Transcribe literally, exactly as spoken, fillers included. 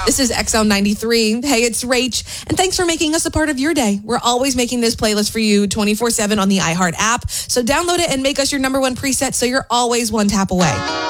This is X L ninety-three. Hey, it's Rach, and thanks for making us a part of your day. We're always making this playlist for you twenty-four seven on the iHeart app, so download it and make us your number one preset so you're always one tap away.